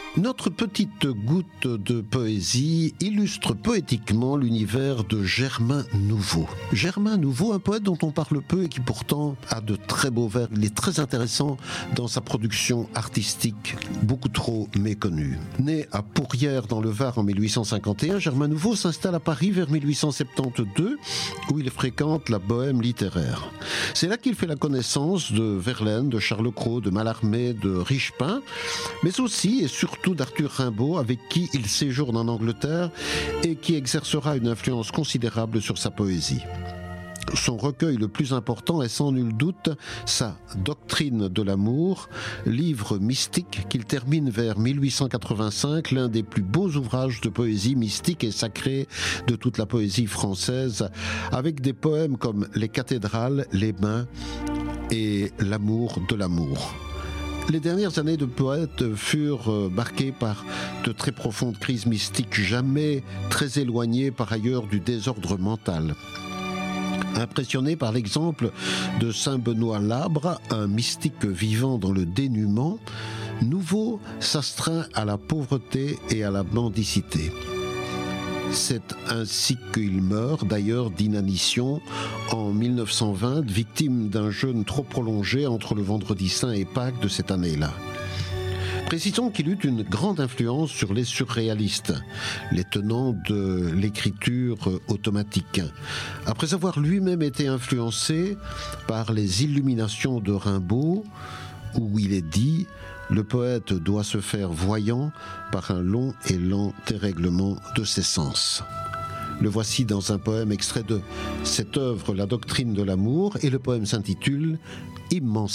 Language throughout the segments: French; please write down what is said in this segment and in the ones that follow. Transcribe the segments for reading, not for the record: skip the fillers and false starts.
Notre petite goutte de poésie illustre poétiquement l'univers de Germain Nouveau. Germain Nouveau, un poète dont on parle peu et qui pourtant a de très beaux vers. Il est très intéressant dans sa production artistique, beaucoup trop méconnue. Né à Pourrières dans le Var en 1851, Germain Nouveau s'installe à Paris vers 1872 où il fréquente la bohème littéraire. C'est là qu'il fait la connaissance de Verlaine, de Charles Cros, de Mallarmé, de Richepin, mais aussi et surtout d'Arthur Rimbaud, avec qui il séjourne en Angleterre et qui exercera une influence considérable sur sa poésie. Son recueil le plus important est sans nul doute sa Doctrine de l'amour, livre mystique qu'il termine vers 1885, l'un des plus beaux ouvrages de poésie mystique et sacrée de toute la poésie française, avec des poèmes comme Les cathédrales, Les bains et L'amour de l'amour. Les dernières années de poète furent marquées par de très profondes crises mystiques, jamais très éloignées par ailleurs du désordre mental. Impressionné par l'exemple de Saint Benoît Labre, un mystique vivant dans le dénuement, Nouveau s'astreint à la pauvreté et à la mendicité. C'est ainsi qu'il meurt, d'ailleurs d'inanition, en 1920, victime d'un jeûne trop prolongé entre le Vendredi Saint et Pâques de cette année-là. Précisons qu'il eut une grande influence sur les surréalistes, les tenants de l'écriture automatique. Après avoir lui-même été influencé par les illuminations de Rimbaud, où il est dit « Le poète doit se faire voyant par un long et lent dérèglement de ses sens ». Le voici dans un poème extrait de cette œuvre, La Doctrine de l'amour, et le poème s'intitule « Immensité ».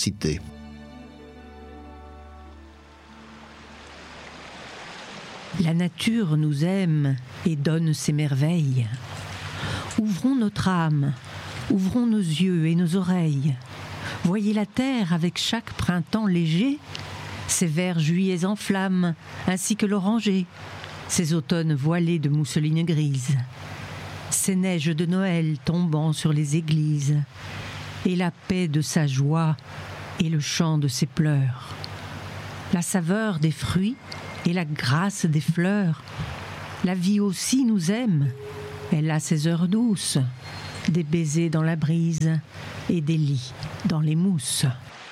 La nature nous aime et donne ses merveilles. Ouvrons notre âme, ouvrons nos yeux et nos oreilles. Voyez la terre avec chaque printemps léger, ses verts juillets en flammes, ainsi que l'oranger, ses automnes voilés de mousseline grise, ses neiges de Noël tombant sur les églises, et la paix de sa joie et le chant de ses pleurs, la saveur des fruits et la grâce des fleurs. La vie aussi nous aime, elle a ses heures douces, des baisers dans la brise et des lits dans les mousses.